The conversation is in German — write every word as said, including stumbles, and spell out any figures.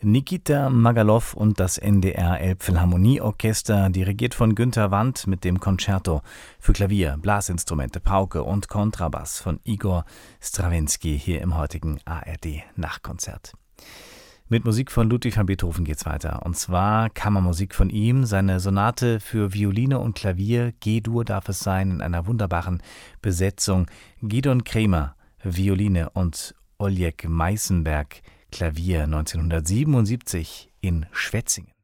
Nikita Magalow und das N D R Elbphilharmonieorchester, dirigiert von Günter Wandt mit dem Concerto für Klavier, Blasinstrumente, Pauke und Kontrabass von Igor Strawinski hier im heutigen A R D-Nachtkonzert. Mit Musik von Ludwig van Beethoven geht's weiter. Und zwar Kammermusik von ihm, seine Sonate für Violine und Klavier, G-Dur darf es sein, in einer wunderbaren Besetzung. Gidon Kremer, Violine und Oljek Meisenberg, Klavier, neunzehnhundertsiebenundsiebzig in Schwetzingen.